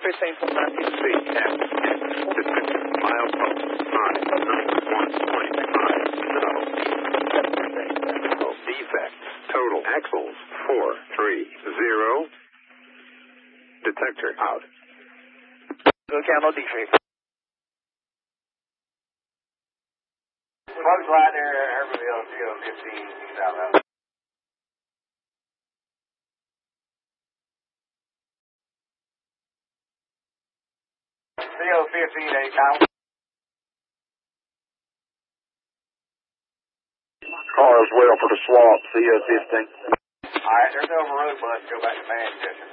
15 from Matthew. CF. Milepost 591.5. Defect. Total axles 430. Detector out. Good camo defect. Folks right there, Herberville, 15, southbound. CO 15, 8 now. Car as well for the swap, CO 15. Alright, there's no road bus, go back to Manchester.